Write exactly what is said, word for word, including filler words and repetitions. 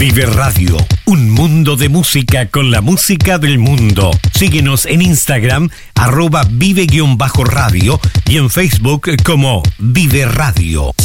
Vive Radio, un mundo de música con la música del mundo. Síguenos en Instagram, arroba vive-radio y en Facebook como Vive Radio.